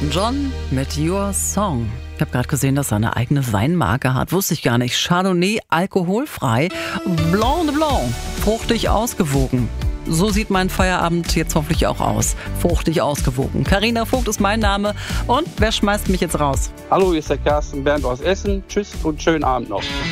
John mit Your Song. Ich habe gerade gesehen, dass er eine eigene Weinmarke hat. Wusste ich gar nicht. Chardonnay, alkoholfrei. Blanc de Blanc, fruchtig ausgewogen. So sieht mein Feierabend jetzt hoffentlich auch aus. Fruchtig ausgewogen. Carina Vogt ist mein Name. Und wer schmeißt mich jetzt raus? Hallo, hier ist der Carsten Bernd aus Essen. Tschüss und schönen Abend noch.